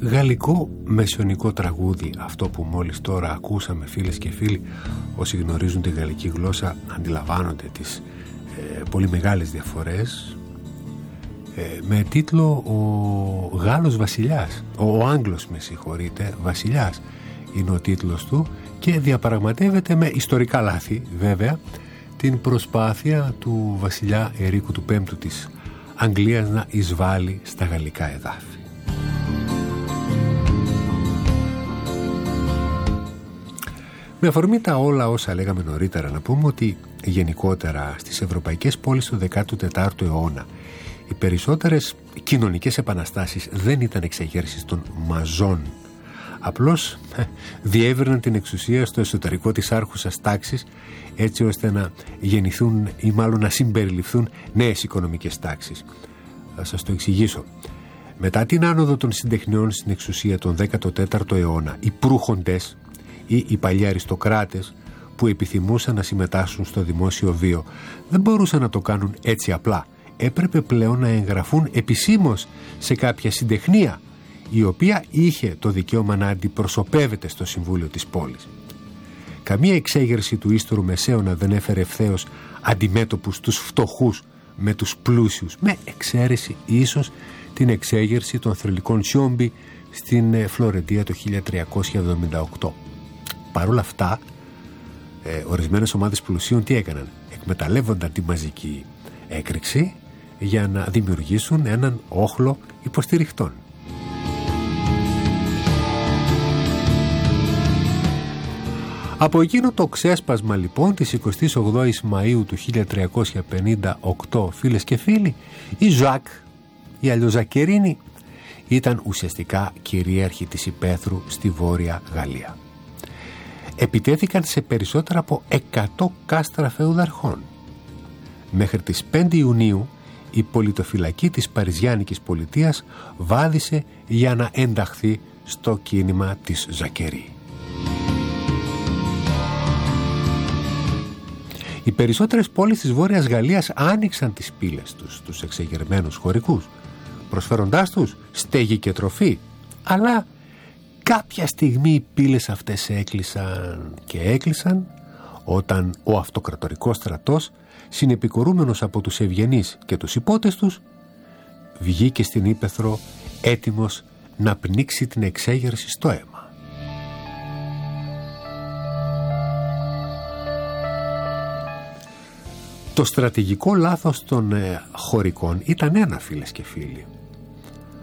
γαλλικό μεσαιωνικό τραγούδι αυτό που μόλις τώρα ακούσαμε, φίλες και φίλοι. Όσοι γνωρίζουν τη γαλλική γλώσσα αντιλαμβάνονται τις πολύ μεγάλες διαφορές. Με τίτλο «Ο Γάλλος Βασιλιάς», ο Άγγλος με συγχωρείτε Βασιλιάς είναι ο τίτλος του, και διαπραγματεύεται με ιστορικά λάθη βέβαια την προσπάθεια του βασιλιά Ερίκου του Πέμπτου της Αγγλίας να εισβάλλει στα γαλλικά εδάφη. Με αφορμή τα όλα όσα λέγαμε νωρίτερα, να πούμε ότι γενικότερα στις ευρωπαϊκές πόλεις του 14ου αιώνα οι περισσότερες κοινωνικές επαναστάσεις δεν ήταν εξεγέρσεις των μαζών. Απλώς διέβριναν την εξουσία στο εσωτερικό της άρχουσας τάξης, έτσι ώστε να γεννηθούν ή μάλλον να συμπεριληφθούν νέες οικονομικές τάξεις. Θα σας το εξηγήσω. Μετά την άνοδο των συντεχνιών στην εξουσία τον 14ο αιώνα, οι προύχοντες ή οι παλιοί αριστοκράτες που επιθυμούσαν να συμμετάσχουν στο δημόσιο βίο δεν μπορούσαν να το κάνουν έτσι απλά. Έπρεπε πλέον να εγγραφούν επισήμως σε κάποια συντεχνία, η οποία είχε το δικαίωμα να αντιπροσωπεύεται στο Συμβούλιο της πόλης. Καμία εξέγερση του ύστερου μεσαίωνα δεν έφερε ευθέως αντιμέτωπους τους φτωχούς με τους πλούσιους, με εξαίρεση ίσως την εξέγερση των θρυλικών Σιόμπι στην Φλωρεντία το 1378. Παρ' όλα αυτά, ορισμένες ομάδες πλουσίων τι έκαναν? Εκμεταλλεύονταν τη μαζική έκρηξη για να δημιουργήσουν έναν όχλο υποστηριχτών. Από εκείνο το ξέσπασμα λοιπόν της 28ης Μαΐου του 1358, φίλες και φίλοι, η Ζακ, η Αλλιοζακερίνη, ήταν ουσιαστικά κυρίαρχη της υπαίθρου στη Βόρεια Γαλλία. Επιτέθηκαν σε περισσότερα από 100 κάστρα φεουδαρχών. Μέχρι τις 5 Ιουνίου η πολιτοφυλακή της Παριζιάνικης πολιτείας βάδισε για να ενταχθεί στο κίνημα της Ζακερή. Οι περισσότερες πόλεις της Βόρειας Γαλλίας άνοιξαν τις πύλες τους στους εξεγερμένους χωρικούς, προσφέροντάς τους στέγη και τροφή, αλλά κάποια στιγμή οι πύλες αυτές έκλεισαν όταν ο αυτοκρατορικός στρατός, συνεπικορούμενος από τους ευγενείς και τους υπότες τους, βγήκε στην ύπαιθρο έτοιμος να πνίξει την εξέγερση στο αίμα. Το στρατηγικό λάθος των χωρικών ήταν ένα, φίλες και φίλοι.